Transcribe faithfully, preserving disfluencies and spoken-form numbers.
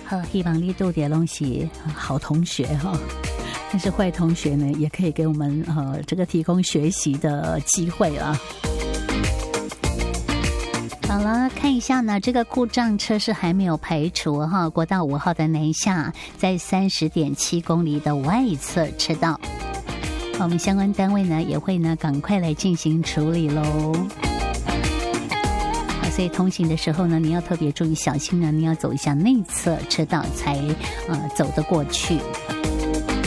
好，希望你都点东西好同学哈。但是坏同学呢，也可以给我们呃这个提供学习的机会啊。好了，看一下呢，这个故障车是还没有排除哈。国道五号的南下，在三十点七公里的外侧车道，我们相关单位呢也会呢赶快来进行处理喽。所以通行的时候呢，你要特别注意小心呢，你要走一下内侧车道才呃走得过去。